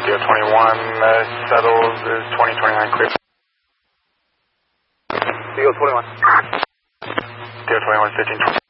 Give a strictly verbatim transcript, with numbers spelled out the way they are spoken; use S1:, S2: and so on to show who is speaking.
S1: D O twenty-one uh, settles is twenty twenty-nine clear. D O twenty-one. D O twenty-one fifteen twenty.